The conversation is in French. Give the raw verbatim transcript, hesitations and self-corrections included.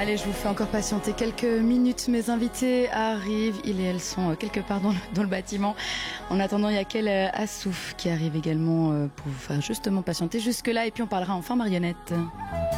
Allez, je vous fais encore patienter quelques minutes. Mes invités arrivent. Ils et elles sont quelque part dans le, dans le bâtiment. En attendant, il y a Kel Assouf qui arrive également pour vous faire justement patienter jusque-là. Et puis on parlera enfin marionnette.